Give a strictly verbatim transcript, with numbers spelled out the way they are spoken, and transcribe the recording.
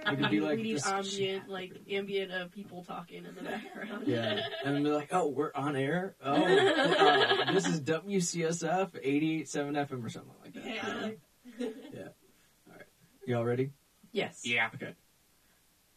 We could be like we need this- ambient, like ambient of people talking in the background. Yeah, and they're like, "Oh, we're on air. Oh, uh, this is W C S F eighty-eight point seven F M or something like that." Yeah. Yeah. All right. Y'all ready? Yes. Yeah. Okay.